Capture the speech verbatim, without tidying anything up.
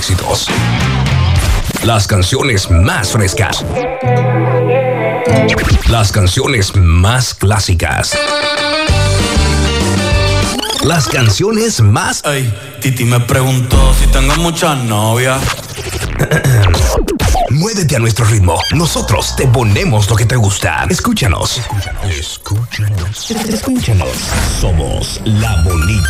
éxitos. Las canciones más frescas. Las canciones más clásicas. Las canciones más... Ay, Titi me preguntó si tengo muchas novias. Muévete a nuestro ritmo. Nosotros te ponemos lo que te gusta. Escúchanos. Escúchanos. Escúchanos. Escúchanos. Somos La Bonita.